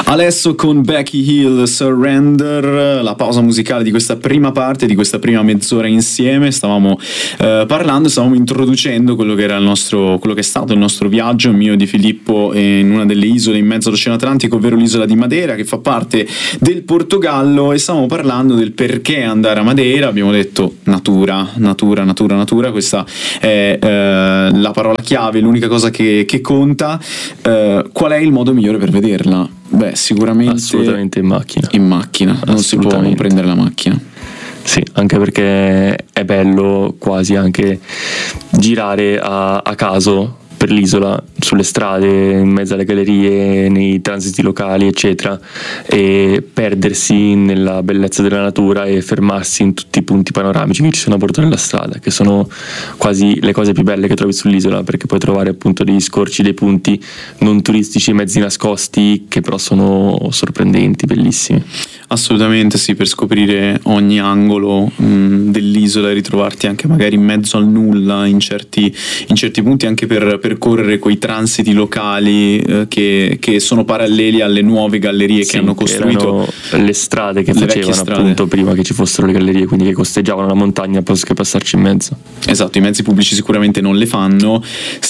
Adesso con Becky Hill, Surrender, la pausa musicale di questa prima parte, di questa prima mezz'ora insieme. Stavamo stavamo introducendo quello che era quello che è stato il nostro viaggio, mio e di Filippo, in una delle isole in mezzo all'Oceano Atlantico, ovvero l'isola di Madeira, che fa parte del Portogallo, e stavamo parlando del perché andare a Madeira. Abbiamo detto natura, questa è la parola chiave, l'unica cosa che conta. Qual è il modo migliore per vederla? Beh, sicuramente assolutamente in macchina. Non si può non prendere la macchina. Sì, anche perché è bello quasi anche girare a caso per l'isola, sulle strade, in mezzo alle gallerie, nei transiti locali, eccetera, e perdersi nella bellezza della natura e fermarsi in tutti i punti panoramici che ci sono a bordo della strada, che sono quasi le cose più belle che trovi sull'isola, perché puoi trovare appunto degli scorci, dei punti non turistici, mezzi nascosti, che però sono sorprendenti, bellissimi. Assolutamente sì, per scoprire ogni angolo dell'isola e ritrovarti anche magari in mezzo al nulla in certi punti, anche per percorrere quei transiti locali che sono paralleli alle nuove gallerie che hanno costruito, le strade che facevano appunto prima che ci fossero le gallerie, quindi che costeggiavano la montagna posto che passarci in mezzo. Esatto, i mezzi pubblici sicuramente non le fanno.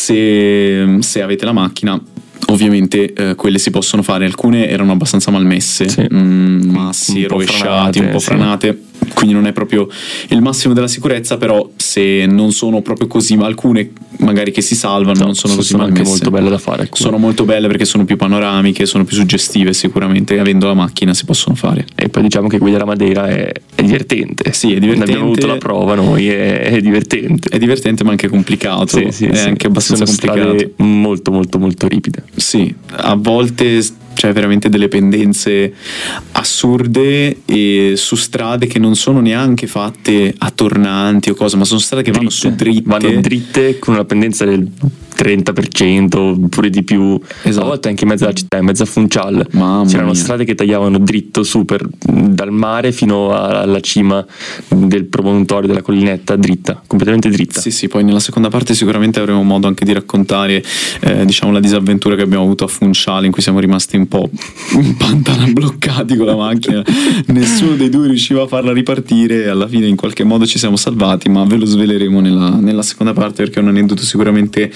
Se avete la macchina, ovviamente quelle si possono fare. Alcune erano abbastanza malmesse, sì. Massi rovesciati, un po' franate, quindi non è proprio il massimo della sicurezza, però se non sono proprio così, alcune magari che si salvano non sono così malmesse. Anche molto belle da fare. Sono molto belle perché sono più panoramiche, sono più suggestive, sicuramente avendo la macchina si possono fare. E poi diciamo che guidare a Madeira è divertente. Sì, è divertente. Abbiamo avuto la prova noi, è divertente. È divertente ma anche complicato. Sì, anche abbastanza complicato. Molto molto molto ripide. Sì, a volte c'è veramente delle pendenze assurde, e su strade che non sono neanche fatte a tornanti o cose, ma sono strade che vanno su dritte. Vanno dritte con una pendenza del 30%, oppure di più. Esatto. A volte anche in mezzo alla città, in mezzo a Funchal, c'erano strade che tagliavano dritto su dal mare fino alla cima del promontorio della collinetta, dritta, completamente dritta. Sì, poi nella seconda parte sicuramente avremo modo anche di raccontare diciamo la disavventura che abbiamo avuto a Funchal, in cui siamo rimasti un po' in pantana, bloccati con la macchina. Nessuno dei due riusciva a farla ripartire, e alla fine in qualche modo ci siamo salvati, ma ve lo sveleremo nella seconda parte, perché è un aneddoto sicuramente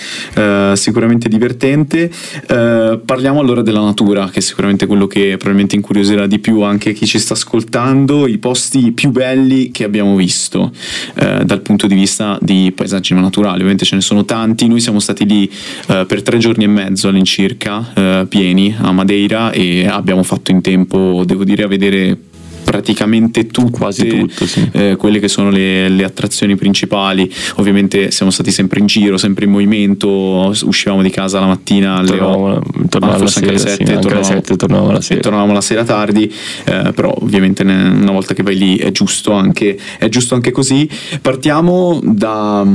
divertente. Parliamo allora della natura, che è sicuramente quello che probabilmente incuriosirà di più anche chi ci sta ascoltando. I posti più belli che abbiamo visto dal punto di vista di paesaggi naturali, ovviamente ce ne sono tanti. Noi siamo stati lì per 3 giorni e mezzo all'incirca, pieni a Madeira, e abbiamo fatto in tempo, devo dire, a vedere praticamente quasi tutto, sì. Quelle che sono le attrazioni principali. Ovviamente siamo stati sempre in giro, sempre in movimento, uscivamo di casa la mattina alle 8, tornavamo alla sera, tornavamo la sera. Tornavamo la sera tardi, però ovviamente una volta che vai lì è giusto anche così. Partiamo dal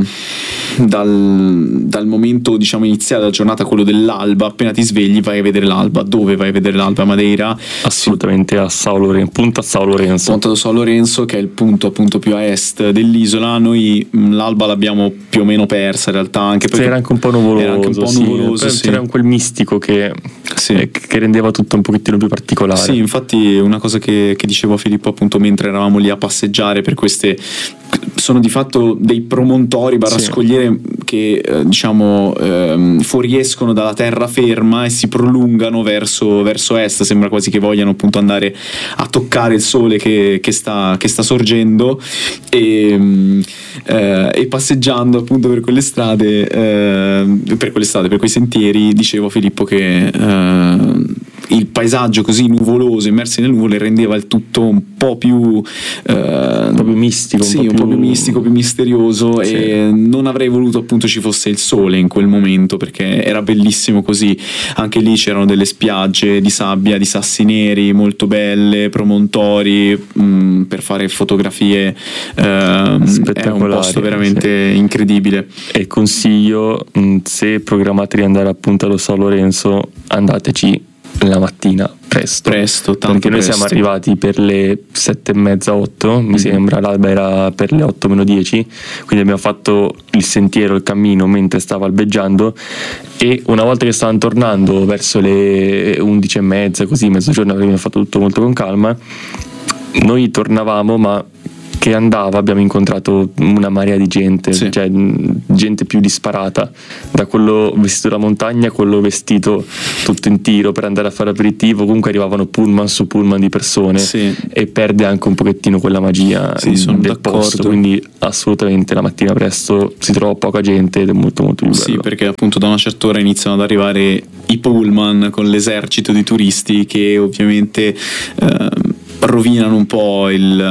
momento, diciamo, iniziale della giornata, quello dell'alba. Appena ti svegli vai a vedere l'alba. Dove vai a vedere l'alba a Madeira? Assolutamente a São Lourenço, Punta São Lourenço. Ponta do São Lourenço, che è il punto appunto più a est dell'isola. Noi l'alba l'abbiamo più o meno persa in realtà, anche perché era anche un po' nuvoloso, sì. C'era quel mistico che rendeva tutto un pochettino più particolare. Sì, infatti una cosa che dicevo a Filippo appunto mentre eravamo lì a passeggiare per queste, sono di fatto dei promontori scogliere che fuoriescono dalla terraferma e si prolungano verso est. Sembra quasi che vogliano appunto andare a toccare il sole che sta sorgendo, e passeggiando appunto per quelle strade, per quei sentieri, dicevo a Filippo che il paesaggio così nuvoloso, immersi nelle nuvole, rendeva il tutto un po' più mistico, un po' più mistico, più misterioso, e non avrei voluto appunto ci fosse il sole in quel momento, perché era bellissimo così. Anche lì c'erano delle spiagge di sabbia, di sassi neri molto belle, promontori per fare fotografie, è un posto veramente incredibile. E consiglio, se programmate di andare appunto allo São Lourenço, andateci la mattina presto, tanto perché noi siamo arrivati per le 7:30, 8, mi sembra, l'alba era per le 8:10, quindi abbiamo fatto il sentiero, il cammino mentre stava albeggiando, e una volta che stavano tornando verso le 11:30, così mezzogiorno, abbiamo fatto tutto molto con calma, noi tornavamo, ma che andava abbiamo incontrato una marea di gente, sì. Cioè gente più disparata, da quello vestito da montagna a quello vestito tutto in tiro per andare a fare aperitivo. Comunque arrivavano pullman su pullman di persone, sì. E perde anche un pochettino quella magia, sì, sono del d'accordo. posto, quindi assolutamente la mattina presto si trova poca gente ed è molto molto più bello. Sì, perché appunto da una certa ora iniziano ad arrivare i pullman con l'esercito di turisti che ovviamente rovinano un po'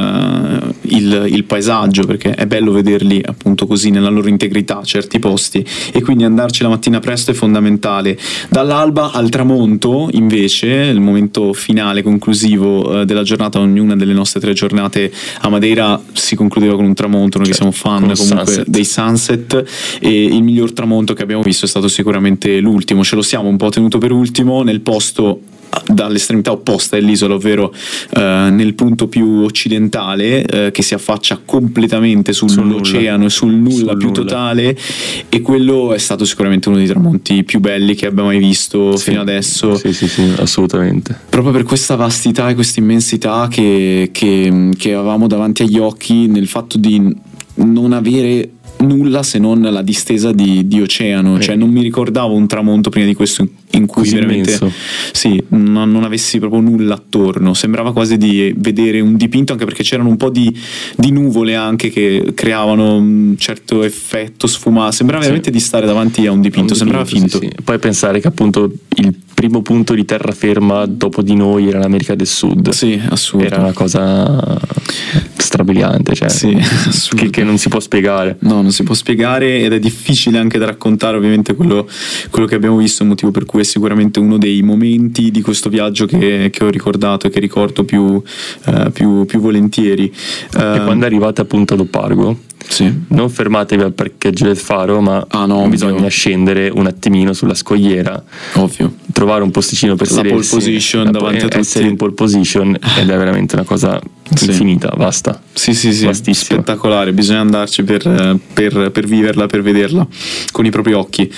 il paesaggio, perché è bello vederli appunto così nella loro integrità certi posti, e quindi andarci la mattina presto è fondamentale. Dall'alba al tramonto invece, il momento finale conclusivo della giornata, ognuna delle nostre 3 giornate a Madeira si concludeva con un tramonto. Noi che siamo fan comunque sunset. Dei sunset, e il miglior tramonto che abbiamo visto è stato sicuramente l'ultimo. Ce lo siamo un po' tenuto per ultimo nel posto dall'estremità opposta dell'isola, ovvero nel punto più occidentale, che si affaccia completamente sull'oceano e sul nulla più totale, e quello è stato sicuramente uno dei tramonti più belli che abbiamo mai visto fino adesso. Sì, assolutamente. Proprio per questa vastità e questa immensità che avevamo davanti agli occhi, nel fatto di non avere nulla se non la distesa di oceano, cioè non mi ricordavo un tramonto prima di questo in cui così veramente immenso. Sì, non avessi proprio nulla attorno, sembrava quasi di vedere un dipinto, anche perché c'erano un po' di nuvole anche che creavano un certo effetto sfumato, sembrava veramente di stare davanti a un dipinto, sembrava finto. Sì. Poi pensare che appunto il primo punto di terraferma dopo di noi era l'America del Sud. Sì, assurdo. Era una cosa strabiliante, cioè, sì, che non si può spiegare. No, non si può spiegare, ed è difficile anche da raccontare ovviamente quello che abbiamo visto, il motivo per cui è sicuramente uno dei momenti di questo viaggio che ho ricordato e che ricordo più volentieri. E quando arrivate appunto ad Oppargo, sì, non fermatevi al parcheggio del faro, ma bisogna ovvio. Scendere un attimino sulla scogliera, ovvio, trovare un posticino per la sedersi, pole position davanti a tutti, essere in pole position, ed è veramente una cosa infinita, vasta. Sì, vastissima, spettacolare, bisogna andarci per viverla, per vederla con i propri occhi.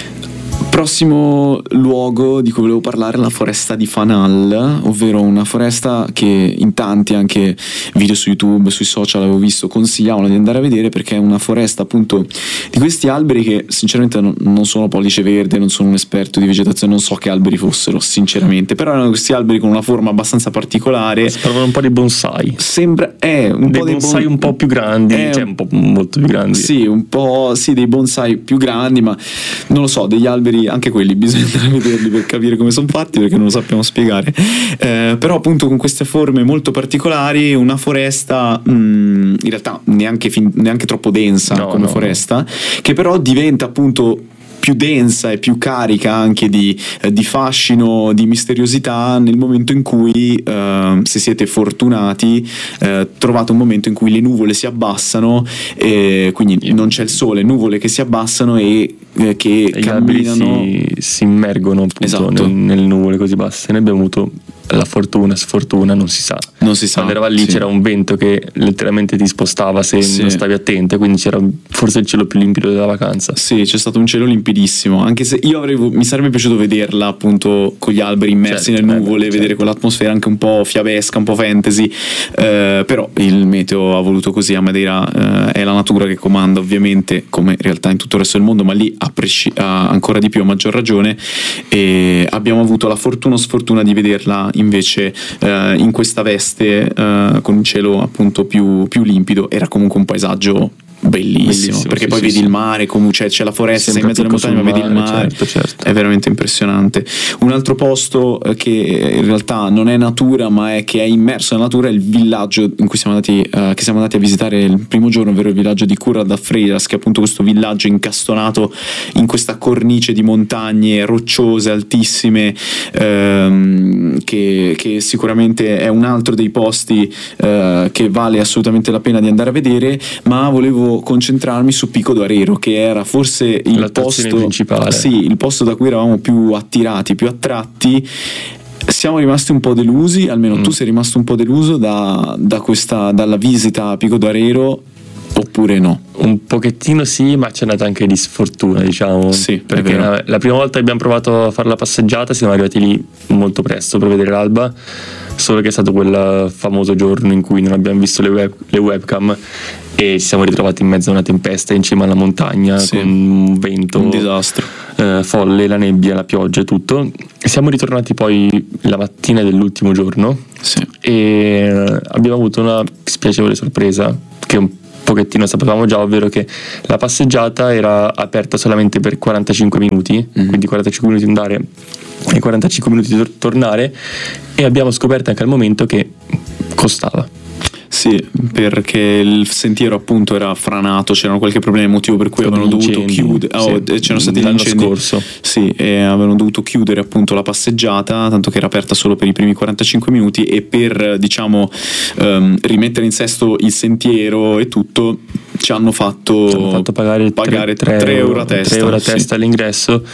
Prossimo luogo di cui volevo parlare è la foresta di Fanal, ovvero una foresta che in tanti, anche video su YouTube, sui social avevo visto, consigliavano di andare a vedere, perché è una foresta appunto di questi alberi che sinceramente non sono pollice verde, non sono un esperto di vegetazione, non so che alberi fossero sinceramente, però erano questi alberi con una forma abbastanza particolare. Sembrano un po' di bonsai. Sembra un dei po' bonsai un po' più grandi, cioè un po' molto più grandi. Sì, un po' sì, dei bonsai più grandi, ma non lo so, degli alberi anche quelli bisogna andare a vederli per capire come sono fatti, perché non lo sappiamo spiegare, però appunto con queste forme molto particolari, una foresta in realtà neanche troppo densa come foresta, che però diventa appunto più densa e più carica anche di fascino, di misteriosità, nel momento in cui, se siete fortunati, trovate un momento in cui le nuvole si abbassano, quindi non c'è il sole, nuvole che si abbassano e che camminano, si immergono appunto, esatto, nelle nuvole così basse. Ne abbiamo avuto la sfortuna, non si sa. Quando eravamo lì c'era un vento che letteralmente ti spostava se non stavi attento, quindi c'era forse il cielo più limpido della vacanza. Sì, c'è stato un cielo limpidissimo, anche se mi sarebbe piaciuto vederla appunto con gli alberi immersi nelle nuvole, vedere quell'atmosfera anche un po' fiabesca, un po' fantasy, però il meteo ha voluto così. A Madeira è la natura che comanda, ovviamente, come in realtà in tutto il resto del mondo, ma lì ha ancora di più, a maggior ragione, e abbiamo avuto la fortuna o sfortuna di vederla invece in questa veste, con un cielo appunto più limpido. Era comunque un paesaggio bellissimo, perché poi vedi il mare, comunque c'è la foresta, sei in mezzo alle montagne, ma vedi il mare, certo. È veramente impressionante. Un altro posto che in realtà non è natura, ma che è immerso nella natura, è il villaggio in cui siamo andati a visitare il primo giorno, ovvero il villaggio di Curra da Freiras, che è appunto questo villaggio incastonato in questa cornice di montagne rocciose altissime, che sicuramente è un altro dei posti che vale assolutamente la pena di andare a vedere. Ma volevo concentrarmi su Pico d'Arero, che era forse il posto principale, il posto da cui eravamo più attirati, più attratti. siamo rimasti un po' delusi, almeno tu sei rimasto un po' deluso dalla visita a Pico d'Arero, oppure no? Un pochettino sì, ma c'è andata anche di sfortuna, diciamo. Sì, perché la prima volta che abbiamo provato a fare la passeggiata siamo arrivati lì molto presto per vedere l'alba, solo che è stato quel famoso giorno in cui non abbiamo visto le webcam e ci siamo ritrovati in mezzo a una tempesta in cima alla montagna, sì, con un vento, un disastro folle, la nebbia, la pioggia e tutto. Siamo ritornati poi la mattina dell'ultimo giorno, sì, e abbiamo avuto una spiacevole sorpresa che un pochettino sapevamo già, ovvero che la passeggiata era aperta solamente per 45 minuti, quindi 45 minuti andare e 45 minuti di tornare, e abbiamo scoperto anche al momento che costava. Sì, perché il sentiero appunto era franato, c'erano qualche problema emotivo per cui avevano dovuto chiudere, c'erano stati gli incendi scorso. Sì, e avevano dovuto chiudere appunto la passeggiata, tanto che era aperta solo per i primi 45 minuti, e per diciamo rimettere in sesto il sentiero e tutto ci hanno fatto pagare 3 euro a testa, 3 euro a testa all'ingresso,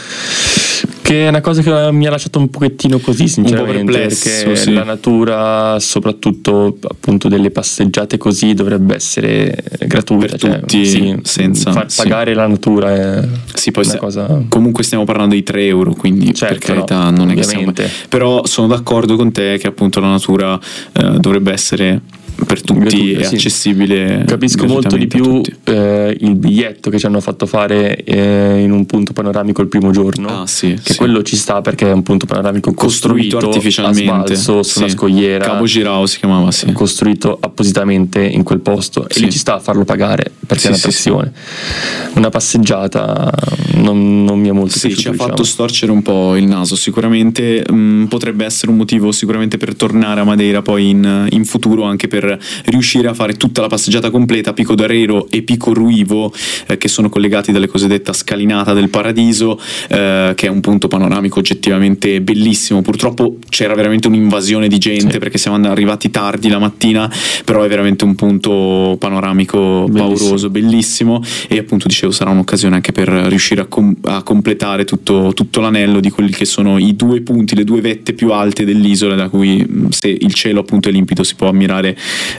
che è una cosa che mi ha lasciato un pochettino così, sinceramente, perché sì, la natura, soprattutto appunto delle passeggiate così, dovrebbe essere gratuita per tutti, sì, senza far pagare la natura è poi una cosa. Comunque stiamo parlando di 3 euro, quindi certo, per carità, non è che stiamo, però sono d'accordo con te che appunto la natura dovrebbe essere per tutti è accessibile. Capisco molto di più il biglietto che ci hanno fatto fare in un punto panoramico il primo giorno, che quello ci sta perché è un punto panoramico costruito artificialmente a sbalzo su una scogliera, Cabo Girao si chiamava, costruito appositamente in quel posto, e lì ci sta a farlo pagare perché è una pressione. Una passeggiata non mi è molto piaciuto, ci ha fatto storcere un po' il naso sicuramente. Potrebbe essere un motivo sicuramente per tornare a Madeira poi in futuro, anche per riuscire a fare tutta la passeggiata completa, Pico d'Arero e Pico Ruivo, che sono collegati dalla cosiddetta scalinata del Paradiso, che è un punto panoramico oggettivamente bellissimo. Purtroppo c'era veramente un'invasione di gente perché siamo arrivati tardi la mattina, però è veramente un punto panoramico pauroso, bellissimo, e appunto dicevo sarà un'occasione anche per riuscire a completare tutto l'anello di quelli che sono i due punti, le due vette più alte dell'isola, da cui, se il cielo appunto è limpido, si può ammirare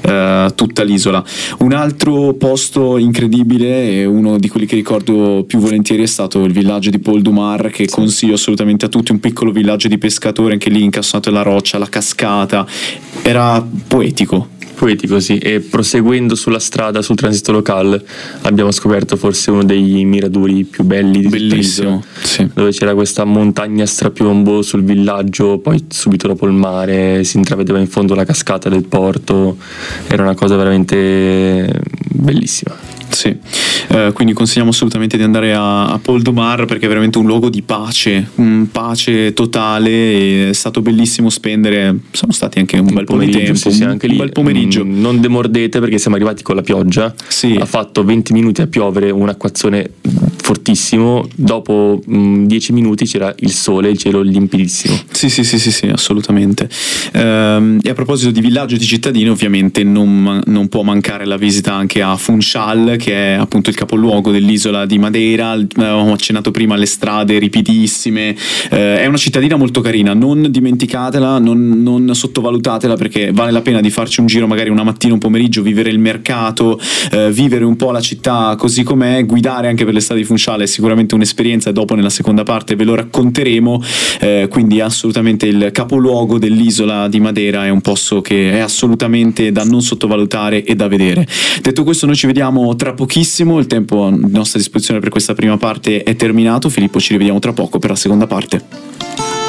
tutta l'isola. Un altro posto incredibile, e uno di quelli che ricordo più volentieri, è stato il villaggio di Pol du Mar, che consiglio assolutamente a tutti, un piccolo villaggio di pescatori, anche lì incassato nella roccia, la cascata, era poetico, sì. E proseguendo sulla strada, sul transito locale, abbiamo scoperto forse uno dei miradori più belli di bellissimo, dove c'era questa montagna strapiombo sul villaggio, poi subito dopo il mare si intravedeva in fondo la cascata del porto, era una cosa veramente bellissima. Sì, quindi consigliamo assolutamente di andare a Pol du Mar, perché è veramente un luogo di pace totale, e è stato bellissimo spendere, siamo stati anche un bel po' di tempo, anche lì, un bel pomeriggio. Non demordete perché siamo arrivati con la pioggia, ha fatto 20 minuti a piovere, un acquazzone fortissimo, dopo 10 minuti c'era il sole, il cielo limpidissimo. Sì, assolutamente. E a proposito di villaggio di cittadini, ovviamente non può mancare la visita anche a Funchal, che è appunto il capoluogo dell'isola di Madeira. Ho accennato prima alle strade ripidissime, è una cittadina molto carina, non dimenticatela, non sottovalutatela, perché vale la pena di farci un giro magari una mattina, un pomeriggio, vivere il mercato, vivere un po' la città così com'è, guidare anche per le strade di Funchal è sicuramente un'esperienza, e dopo nella seconda parte ve lo racconteremo. Quindi assolutamente il capoluogo dell'isola di Madeira è un posto che è assolutamente da non sottovalutare e da vedere. Detto questo, noi ci vediamo tra pochissimo, il tempo a nostra disposizione per questa prima parte è terminato. Filippo, ci rivediamo tra poco per la seconda parte.